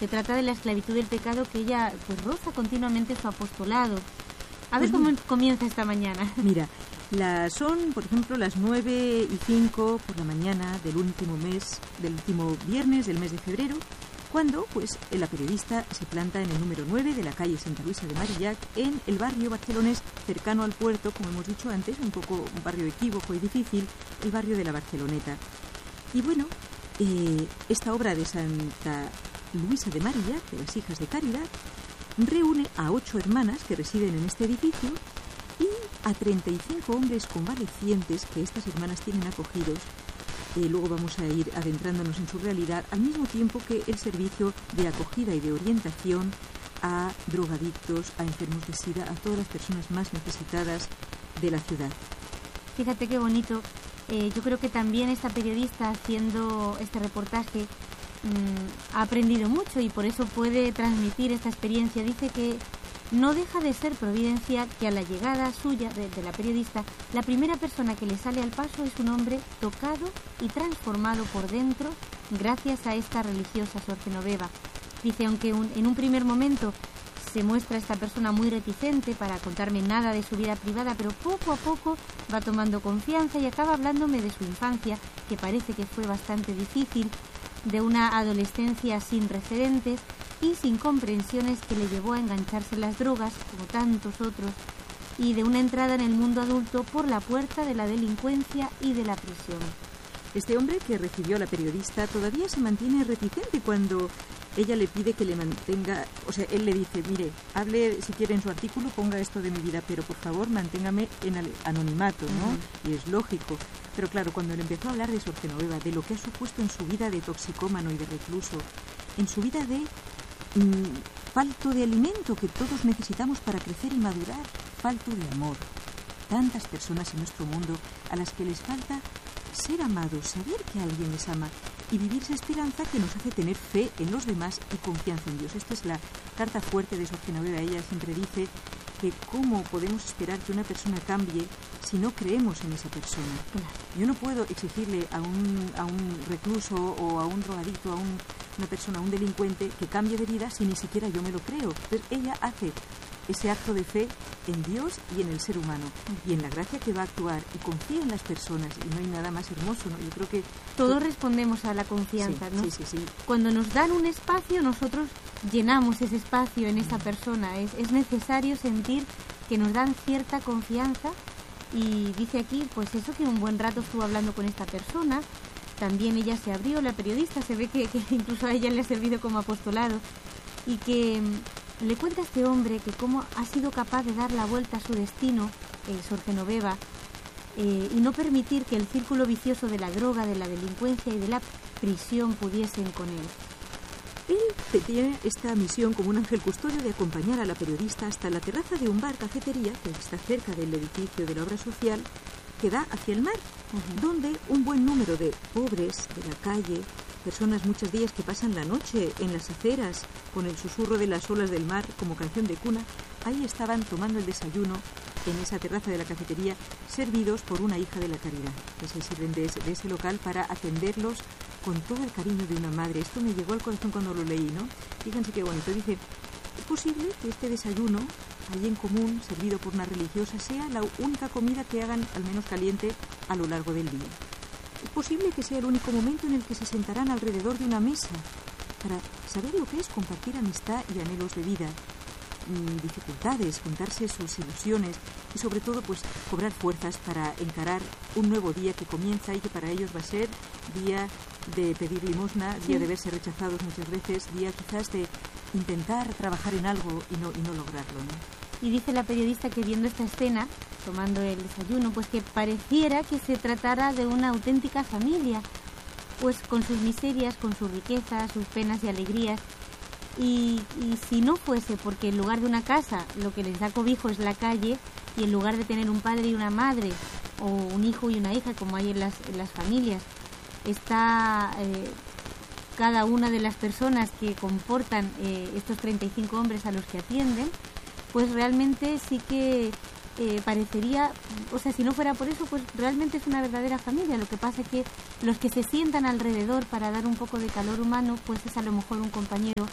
se trata de la esclavitud del pecado que ella pues roza continuamente su apostolado. A ver cómo comienza esta mañana. Mira, son, por ejemplo, las 9:05 por la mañana del último viernes del mes de febrero, cuando pues la periodista se planta en el número 9 de la calle Santa Luisa de Marillac, en el barrio barcelonés cercano al puerto, como hemos dicho antes, un barrio equívoco y difícil, el barrio de la Barceloneta. Y bueno, esta obra de Santa Luisa de Marillac, de las Hijas de Caridad, reúne a 8 hermanas que residen en este edificio y a 35 hombres convalecientes que estas hermanas tienen acogidos. Luego vamos a ir adentrándonos en su realidad, al mismo tiempo que el servicio de acogida y de orientación a drogadictos, a enfermos de SIDA, a todas las personas más necesitadas de la ciudad. Fíjate qué bonito. Yo creo que también esta periodista, haciendo este reportaje, ha aprendido mucho y por eso puede transmitir esta experiencia. Dice que no deja de ser providencia que a la llegada suya, de la periodista, la primera persona que le sale al paso es un hombre tocado y transformado por dentro gracias a esta religiosa Sor Genoveva. Dice, aunque en un primer momento se muestra esta persona muy reticente para contarme nada de su vida privada, pero poco a poco va tomando confianza y acaba hablándome de su infancia, que parece que fue bastante difícil, de una adolescencia sin referentes y sin comprensiones que le llevó a engancharse en las drogas, como tantos otros, y de una entrada en el mundo adulto por la puerta de la delincuencia y de la prisión. Este hombre que recibió a la periodista todavía se mantiene reticente cuando ella le pide que le mantenga, o sea, él le dice, mire, hable si quiere en su artículo, ponga esto de mi vida, pero por favor manténgame en anonimato, ¿no? Y es lógico. Pero claro, cuando le empezó a hablar de Sor Genoveva, de lo que ha supuesto en su vida de toxicómano y de recluso, en su vida de falto de alimento que todos necesitamos para crecer y madurar, falto de amor. Tantas personas en nuestro mundo a las que les falta ser amados, saber que alguien les ama y vivir esa esperanza que nos hace tener fe en los demás y confianza en Dios. Esta es la carta fuerte de Sor Genoveva. Ella siempre dice que cómo podemos esperar que una persona cambie si no creemos en esa persona. Yo no puedo exigirle a un recluso o a un drogadicto, a una persona, a un delincuente que cambie de vida si ni siquiera yo me lo creo. Entonces ella hace ese acto de fe en Dios y en el ser humano y en la gracia que va a actuar y confía en las personas, y no hay nada más hermoso, ¿no? Yo creo que todos respondemos a la confianza, sí, ¿no? Sí. Cuando nos dan un espacio, nosotros llenamos ese espacio en esa persona. Es necesario sentir que nos dan cierta confianza, y dice aquí, pues eso, que un buen rato estuvo hablando con esta persona. También ella se abrió, la periodista, se ve que incluso a ella le ha servido como apostolado, y que le cuenta a este hombre que cómo ha sido capaz de dar la vuelta a su destino, Sor Genoveva, y no permitir que el círculo vicioso de la droga, de la delincuencia y de la prisión pudiesen con él. Él tiene esta misión como un ángel custodio de acompañar a la periodista hasta la terraza de un bar cafetería que está cerca del edificio de la obra social que da hacia el mar, donde un buen número de pobres de la calle, personas muchos días que pasan la noche en las aceras con el susurro de las olas del mar como canción de cuna, ahí estaban tomando el desayuno en esa terraza de la cafetería, servidos por una hija de la caridad, que se sirven de ese local para atenderlos con todo el cariño de una madre. Esto me llegó al corazón cuando lo leí, ¿no? Fíjense qué bonito. Dice, es posible que este desayuno, allí en común, servido por una religiosa, sea la única comida que hagan, al menos caliente, a lo largo del día. Es posible que sea el único momento en el que se sentarán alrededor de una mesa para saber lo que es compartir amistad y anhelos de vida, dificultades, contarse sus ilusiones y sobre todo pues cobrar fuerzas para encarar un nuevo día que comienza y que para ellos va a ser día de pedir limosna, día de verse rechazados muchas veces, día quizás de intentar trabajar en algo y no lograrlo, ¿no? Y dice la periodista que viendo esta escena, tomando el desayuno, pues que pareciera que se tratara de una auténtica familia, pues con sus miserias, con sus riquezas, sus penas y alegrías. Y si no fuese porque en lugar de una casa lo que les da cobijo es la calle, y en lugar de tener un padre y una madre o un hijo y una hija como hay en las familias, está cada una de las personas que comportan estos 35 hombres a los que atienden, pues realmente sí que parecería, o sea, si no fuera por eso, pues realmente es una verdadera familia. Lo que pasa es que los que se sientan alrededor para dar un poco de calor humano, pues es a lo mejor un compañero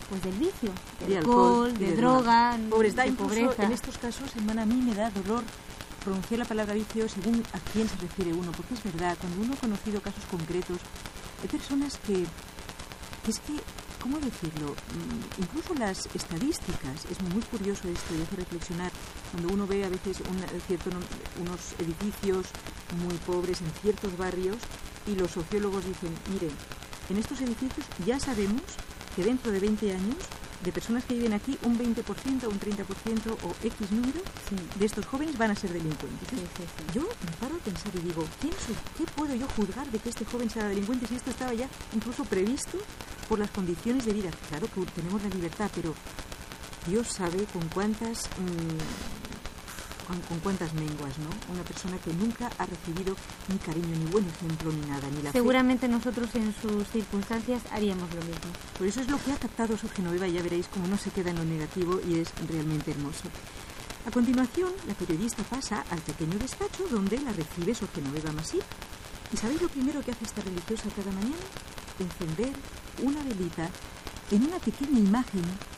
pues del vicio, de alcohol, de droga, Pobres, de incluso pobreza. En estos casos, hermana, a mí me da dolor pronunciar la palabra vicio según a quién se refiere uno, porque es verdad, cuando uno ha conocido casos concretos, hay personas que es que, ¿cómo decirlo? Incluso las estadísticas, es muy curioso esto y hace reflexionar cuando uno ve a veces unos edificios muy pobres en ciertos barrios y los sociólogos dicen, miren, en estos edificios ya sabemos que dentro de 20 años de personas que viven aquí, un 20%, un 30% o X número de estos jóvenes van a ser delincuentes. Sí. Yo me paro a pensar y digo, ¿qué puedo yo juzgar de que este joven sea delincuente si esto estaba ya incluso previsto por las condiciones de vida? Claro que tenemos la libertad, pero Dios sabe con cuántas menguas, ¿no? Una persona que nunca ha recibido ni cariño, ni buen ejemplo, ni nada, ni la Seguramente nosotros en sus circunstancias haríamos lo mismo. Por eso es lo que ha captado Sor Genoveva, ya veréis cómo no se queda en lo negativo y es realmente hermoso. A continuación, la periodista pasa al pequeño despacho donde la recibe Sor Genoveva Masip. ¿Y sabéis lo primero que hace esta religiosa cada mañana? Encender una velita en una pequeña imagen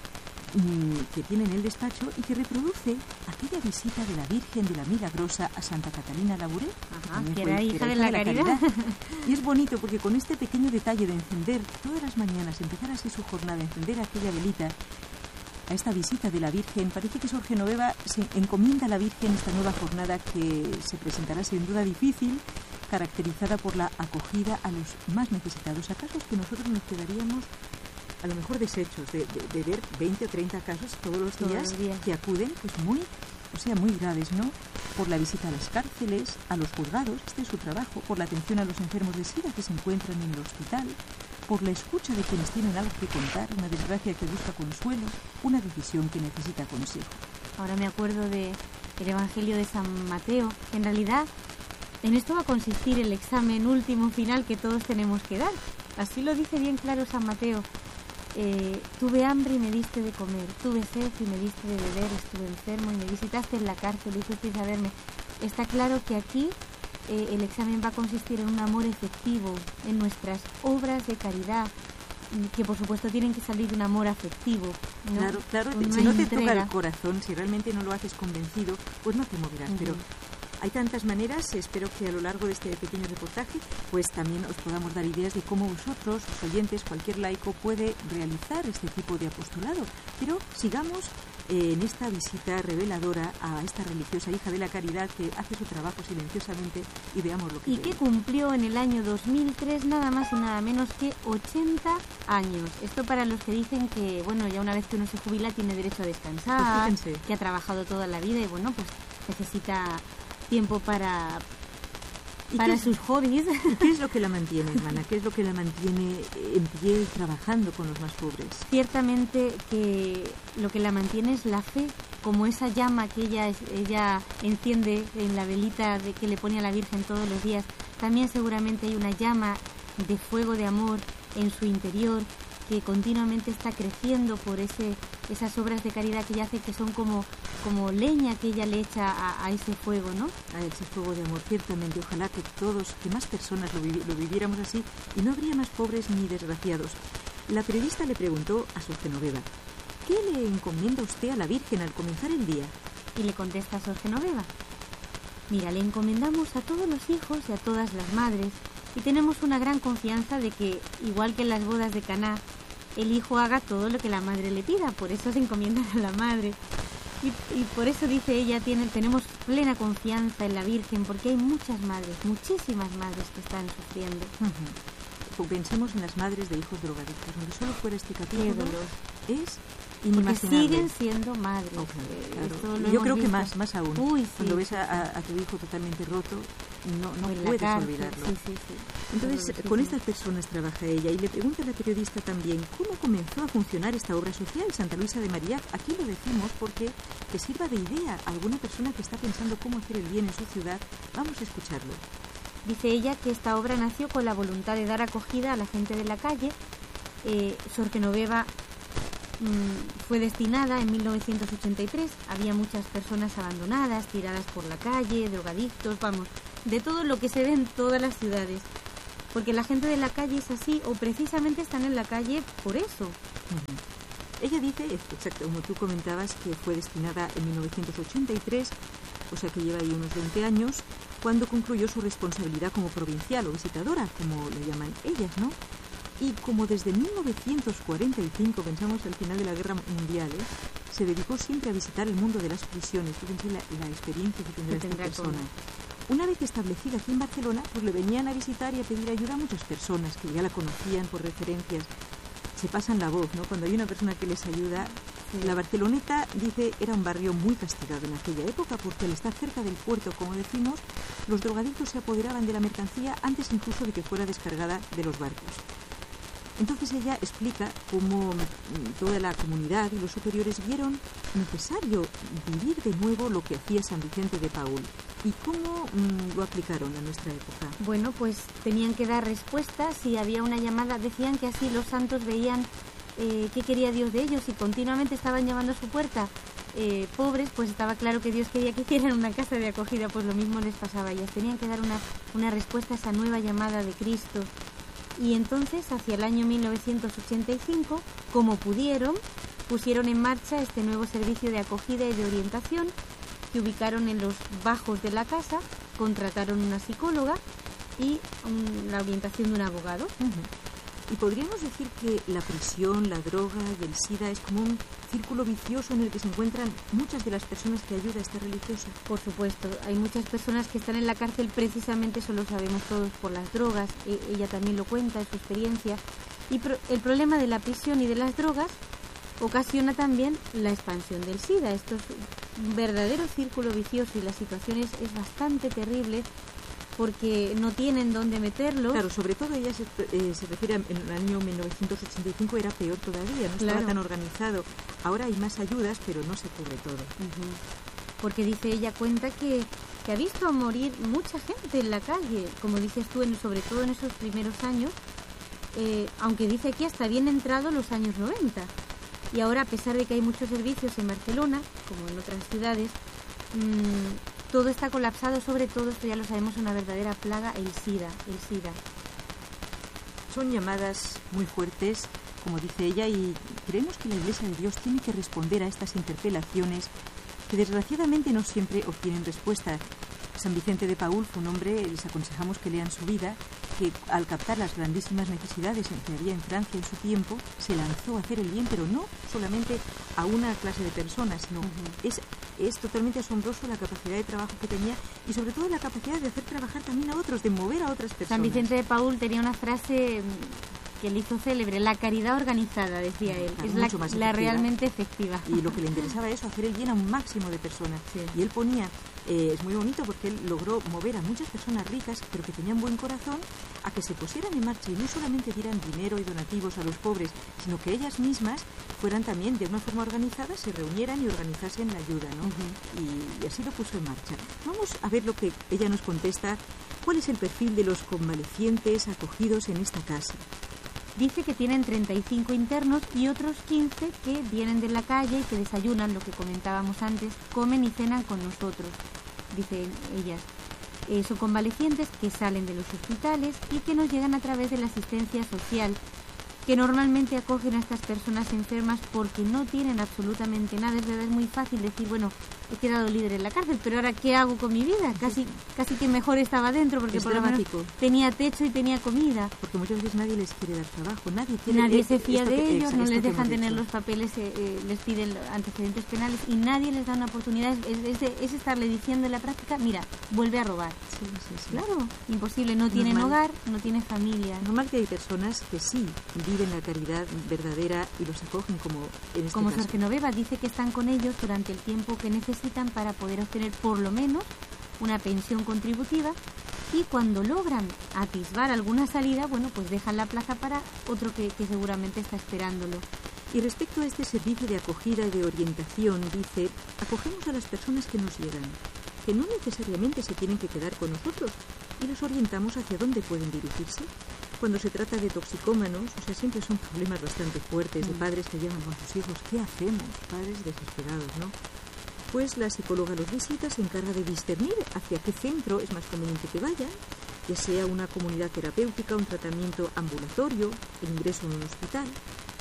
que tiene en el despacho y que reproduce aquella visita de la Virgen de la Milagrosa a Santa Catalina Labouré, que era hija de la Caridad. Y es bonito porque con este pequeño detalle de encender todas las mañanas, empezar así su jornada, encender aquella velita a esta visita de la Virgen, parece que Sor Genoveva se encomienda a la Virgen esta nueva jornada que se presentará sin duda difícil, caracterizada por la acogida a los más necesitados. ¿Acaso es que nosotros nos quedaríamos a lo mejor deshechos de ver 20 o 30 casos todos los días que acuden, pues muy graves, ¿no? Por la visita a las cárceles, a los juzgados, este es su trabajo, por la atención a los enfermos de SIDA que se encuentran en el hospital, por la escucha de quienes tienen algo que contar, una desgracia que busca consuelo, una decisión que necesita consejo. Ahora me acuerdo del Evangelio de San Mateo. En realidad, en esto va a consistir el examen último final que todos tenemos que dar. Así lo dice bien claro San Mateo. Tuve hambre y me diste de comer, tuve sed y me diste de beber, estuve enfermo y me visitaste en la cárcel y fuisteis a verme. Está claro que aquí el examen va a consistir en un amor efectivo, en nuestras obras de caridad, que por supuesto tienen que salir de un amor afectivo, ¿no? Claro, si no te toca el corazón, si realmente no lo haces convencido, pues no te moverás, pero hay tantas maneras. Espero que a lo largo de este pequeño reportaje pues también os podamos dar ideas de cómo vosotros, los oyentes, cualquier laico puede realizar este tipo de apostolado. Pero sigamos en esta visita reveladora a esta religiosa hija de la caridad que hace su trabajo silenciosamente y veamos lo que y que cumplió en el año 2003 nada más y nada menos que 80 años. Esto para los que dicen que, bueno, ya una vez que uno se jubila tiene derecho a descansar, pues que ha trabajado toda la vida y bueno, pues necesita tiempo para sus hobbies. ¿Y qué es lo que la mantiene, hermana? ¿Qué es lo que la mantiene en pie trabajando con los más pobres? Ciertamente que lo que la mantiene es la fe, como esa llama que ella enciende en la velita que le pone a la Virgen todos los días. También seguramente hay una llama de fuego de amor en su interior que continuamente está creciendo por esas obras de caridad que ella hace, que son como leña que ella le echa a ese fuego, ¿no? A ese fuego de amor, ciertamente. Ojalá que más personas lo viviéramos así y no habría más pobres ni desgraciados. La periodista le preguntó a Sor Genoveva, ¿qué le encomienda usted a la Virgen al comenzar el día? Y le contesta Sor Genoveva, mira, le encomendamos a todos los hijos y a todas las madres y tenemos una gran confianza de que, igual que en las bodas de Caná, el hijo haga todo lo que la madre le pida, por eso se encomiendan a la madre. Y por eso dice ella, tenemos plena confianza en la Virgen, porque hay muchas madres, muchísimas madres que están sufriendo. Pensemos en las madres de hijos drogadictos, donde solo fuera este capítulo es porque siguen siendo madres. Claro. Yo creo que más aún. Cuando ves a tu hijo totalmente roto, no puedes olvidarlo. Sí. Entonces, con estas personas trabaja ella y le pregunta a la periodista también cómo comenzó a funcionar esta obra social Santa Luisa de Marillac. Aquí lo decimos porque que sirva de idea a alguna persona que está pensando cómo hacer el bien en su ciudad. Vamos a escucharlo. Dice ella que esta obra nació con la voluntad de dar acogida a la gente de la calle. Sor Genoveva fue destinada en 1983. Había muchas personas abandonadas, tiradas por la calle, drogadictos, de todo lo que se ve en todas las ciudades. Porque la gente de la calle es así, o precisamente están en la calle por eso. Ella dice, exacto, como tú comentabas, que fue destinada en 1983, o sea que lleva ahí unos 20 años, cuando concluyó su responsabilidad como provincial o visitadora, como le llaman ellas, ¿no? Y como desde 1945, pensamos al final de la Guerra Mundial, se dedicó siempre a visitar el mundo de las prisiones. Fíjense la experiencia que tendrá esta persona. Una vez establecida aquí en Barcelona, pues le venían a visitar y a pedir ayuda a muchas personas que ya la conocían por referencias. Se pasan la voz, ¿no? Cuando hay una persona que les ayuda. La Barceloneta, dice, era un barrio muy castigado en aquella época porque al estar cerca del puerto, como decimos, los drogadictos se apoderaban de la mercancía antes incluso de que fuera descargada de los barcos. Entonces ella explica cómo toda la comunidad y los superiores vieron necesario vivir de nuevo lo que hacía San Vicente de Paúl. ¿Y cómo lo aplicaron a nuestra época? Bueno, pues tenían que dar respuestas. Si había una llamada, decían que así los santos veían qué quería Dios de ellos y continuamente estaban llamando a su puerta. Pobres, pues estaba claro que Dios quería que hicieran una casa de acogida, pues lo mismo les pasaba a ellas. Tenían que dar una respuesta a esa nueva llamada de Cristo. Y entonces, hacia el año 1985, como pudieron, pusieron en marcha este nuevo servicio de acogida y de orientación que ubicaron en los bajos de la casa, contrataron una psicóloga y la orientación de un abogado. Y podríamos decir que la prisión, la droga y el SIDA es como un círculo vicioso en el que se encuentran muchas de las personas que ayuda esta religiosa. Por supuesto, hay muchas personas que están en la cárcel precisamente, eso lo sabemos todos, por las drogas. Ella también lo cuenta, es su experiencia. Y el problema de la prisión y de las drogas ocasiona también la expansión del SIDA. Esto es un verdadero círculo vicioso y la situación es bastante terrible porque no tienen dónde meterlo. Claro, sobre todo ella se refiere en el año 1985, era peor todavía, no estaba tan organizado. Ahora hay más ayudas, pero no se cubre todo. Porque dice ella, cuenta que ha visto morir mucha gente en la calle, como dices tú, sobre todo en esos primeros años, aunque dice aquí hasta bien entrado los años 90. Y ahora, a pesar de que hay muchos servicios en Barcelona, como en otras ciudades, todo está colapsado, sobre todo, esto ya lo sabemos, una verdadera plaga, el SIDA. Son llamadas muy fuertes, como dice ella, y creemos que la Iglesia de Dios tiene que responder a estas interpelaciones que desgraciadamente no siempre obtienen respuesta. San Vicente de Paúl fue un hombre, les aconsejamos que lean su vida, que al captar las grandísimas necesidades que había en Francia en su tiempo, se lanzó a hacer el bien, pero no solamente a una clase de personas, sino es totalmente asombroso la capacidad de trabajo que tenía y sobre todo la capacidad de hacer trabajar también a otros, de mover a otras personas. San Vicente de Paúl tenía una frase que le hizo célebre, la caridad organizada, decía él, claro, es la realmente efectiva. Y lo que le interesaba eso, hacer el bien a un máximo de personas. Sí. Y él ponía, es muy bonito porque él logró mover a muchas personas ricas, pero que tenían buen corazón, a que se pusieran en marcha y no solamente dieran dinero y donativos a los pobres, sino que ellas mismas fueran también de una forma organizada, se reunieran y organizasen la ayuda, ¿no? Y así lo puso en marcha. Vamos a ver lo que ella nos contesta. ¿Cuál es el perfil de los convalecientes acogidos en esta casa? Dice que tienen 35 internos y otros 15 que vienen de la calle y que desayunan, lo que comentábamos antes, comen y cenan con nosotros, dicen ellas. Son convalecientes que salen de los hospitales y que nos llegan a través de la asistencia social, que normalmente acogen a estas personas enfermas porque no tienen absolutamente nada. Es verdad, es muy fácil decir, bueno, he quedado líder en la cárcel, pero ahora ¿qué hago con mi vida? Casi que mejor estaba dentro porque por lo menos tenía techo y tenía comida. Porque muchas veces nadie les quiere dar trabajo, nadie se fía de ellos, no les dejan tener los papeles, les piden antecedentes penales y nadie les da una oportunidad. Es estarle diciendo en la práctica, mira, vuelve a robar. Sí. Claro, imposible, no tienen hogar, no tienen familia. Normal que hay personas que sí viven la caridad verdadera y los acogen como en este como caso. Sor Genoveva dice que están con ellos durante el tiempo que necesitan para poder obtener por lo menos una pensión contributiva y cuando logran atisbar alguna salida, bueno, pues dejan la plaza para otro que seguramente está esperándolo. Y respecto a este servicio de acogida y de orientación, dice, acogemos a las personas que nos llegan, que no necesariamente se tienen que quedar con nosotros y los orientamos hacia dónde pueden dirigirse. Cuando se trata de toxicómanos, o sea, siempre son problemas bastante fuertes de padres que llevan con sus hijos. ¿Qué hacemos? Padres desesperados, ¿no? Pues la psicóloga los visita, se encarga de discernir hacia qué centro es más conveniente que vayan, ya sea una comunidad terapéutica, un tratamiento ambulatorio, el ingreso en un hospital.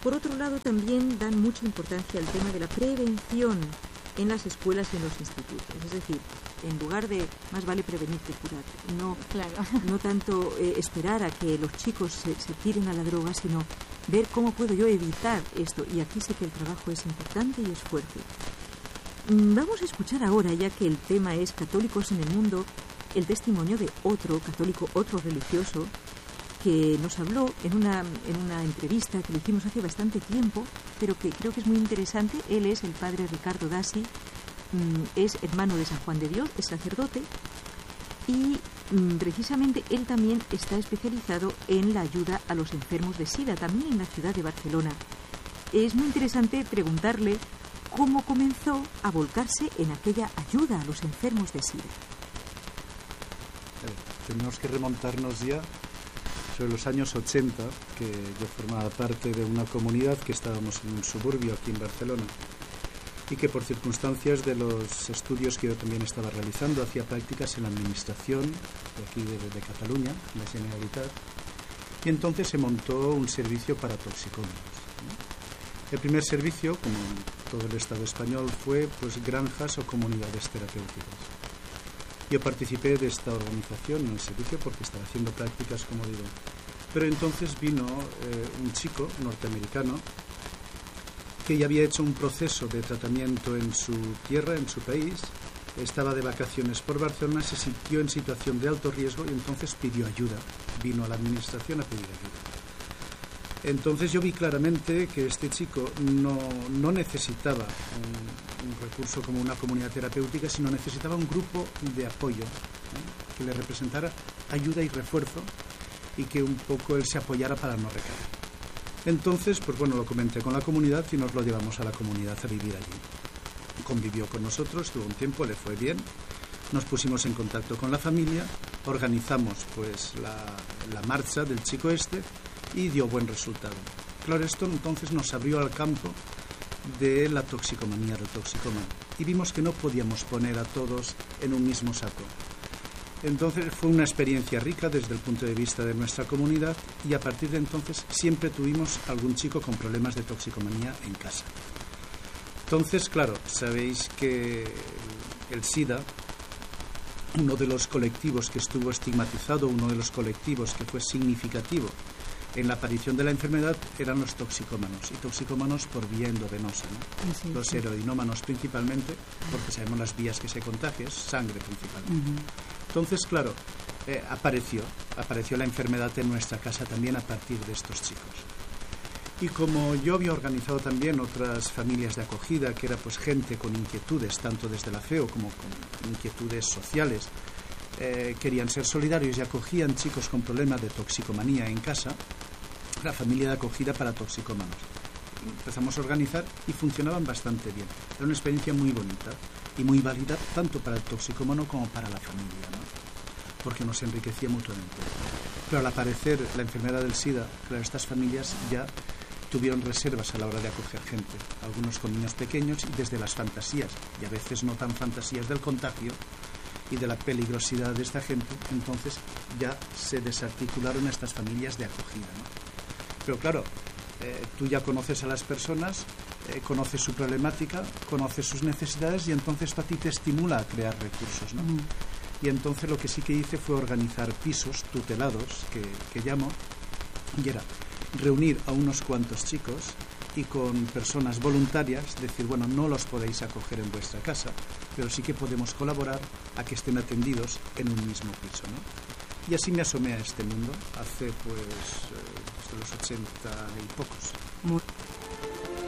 Por otro lado, también dan mucha importancia al tema de la prevención en las escuelas y en los institutos. Es decir, en lugar de más vale prevenir que curar, no tanto esperar a que los chicos se tiren a la droga, sino ver cómo puedo yo evitar esto. Y aquí sí que el trabajo es importante y es fuerte. Vamos a escuchar ahora, ya que el tema es católicos en el mundo, el testimonio de otro católico, otro religioso, que nos habló en una entrevista que le hicimos hace bastante tiempo, pero que creo que es muy interesante. Él es el padre Ricardo Dassi, es hermano de San Juan de Dios, es sacerdote, y precisamente él también está especializado en la ayuda a los enfermos de SIDA, también en la ciudad de Barcelona. Es muy interesante preguntarle cómo comenzó a volcarse en aquella ayuda a los enfermos de SIDA. Tenemos que remontarnos ya sobre los años 80, que yo formaba parte de una comunidad que estábamos en un suburbio aquí en Barcelona y que por circunstancias de los estudios que yo también estaba realizando hacía prácticas en la administración de aquí de Cataluña, en la Generalitat, y entonces se montó un servicio para toxicómanos. El primer servicio, como en todo el Estado español, fue pues granjas o comunidades terapéuticas. Yo participé de esta organización en el servicio porque estaba haciendo prácticas, como digo. Pero entonces vino un chico norteamericano que ya había hecho un proceso de tratamiento en su tierra, en su país, estaba de vacaciones por Barcelona, se sintió en situación de alto riesgo y entonces pidió ayuda. Vino a la administración a pedir ayuda. Entonces yo vi claramente que este chico no necesitaba un recurso como una comunidad terapéutica, sino necesitaba un grupo de apoyo, que le representara ayuda y refuerzo y que un poco él se apoyara para no recaer. Entonces, pues bueno, lo comenté con la comunidad y nos lo llevamos a la comunidad a vivir allí. Convivió con nosotros, tuvo un tiempo, le fue bien, nos pusimos en contacto con la familia, organizamos pues la marcha del chico este y dio buen resultado. Claro, esto entonces nos abrió al campo de la toxicomanía, del toxicómano, y vimos que no podíamos poner a todos en un mismo saco. Entonces fue una experiencia rica desde el punto de vista de nuestra comunidad y a partir de entonces siempre tuvimos algún chico con problemas de toxicomanía en casa. Entonces, claro, sabéis que el SIDA, uno de los colectivos que estuvo estigmatizado, uno de los colectivos que fue significativo en la aparición de la enfermedad eran los toxicómanos, y toxicómanos por vía endovenosa, ¿no? Sí, los heroinómanos principalmente, porque sabemos las vías que se contagian, sangre principalmente. Entonces, claro, apareció la enfermedad en nuestra casa también a partir de estos chicos. Y como yo había organizado también otras familias de acogida, que era pues gente con inquietudes, tanto desde la FEO como con inquietudes sociales, querían ser solidarios y acogían chicos con problemas de toxicomanía en casa, la familia de acogida para toxicómanos. Empezamos a organizar y funcionaban bastante bien. Era una experiencia muy bonita y muy válida tanto para el toxicómano como para la familia, ¿no? Porque nos enriquecía mutuamente. Pero al aparecer la enfermedad del SIDA, claro, estas familias ya tuvieron reservas a la hora de acoger gente, algunos con niños pequeños, y desde las fantasías, y a veces no tan fantasías del contagio y de la peligrosidad de esta gente, entonces ya se desarticularon estas familias de acogida, ¿no? Pero claro, tú ya conoces a las personas, conoces su problemática, conoces sus necesidades y entonces esto a ti te estimula a crear recursos, ¿no? Y entonces lo que sí que hice fue organizar pisos tutelados, que llamo, y era reunir a unos cuantos chicos y con personas voluntarias decir, bueno, no los podéis acoger en vuestra casa, pero sí que podemos colaborar a que estén atendidos en un mismo piso, ¿no? Y así me asomé a este mundo hace pues desde los 80 y pocos.